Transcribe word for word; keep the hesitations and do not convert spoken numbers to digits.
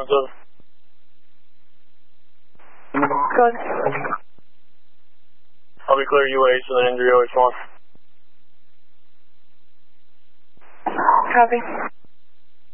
seven seven. Good. I'll be clear U A, so then injury always one. Copy.